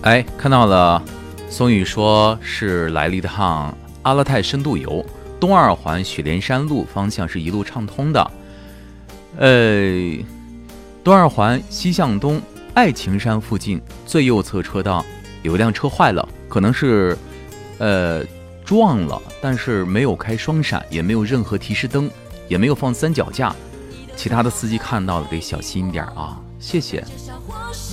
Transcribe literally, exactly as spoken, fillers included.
哎，看到了，松宇说是来了一趟阿勒泰深度游，东二环雪莲山路方向是一路畅通的。呃，东二环西向东爱情山附近最右侧车道有一辆车坏了，可能是呃撞了，但是没有开双闪，也没有任何提示灯，也没有放三脚架。其他的司机看到了得小心一点啊，谢谢。